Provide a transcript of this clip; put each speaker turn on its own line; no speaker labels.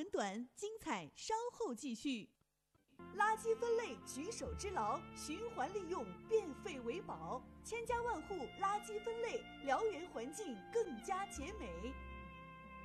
很短，精彩稍后继续。
垃圾分类举手之劳，循环利用，变废为宝，千家万户垃圾分类，辽源环境更加洁美。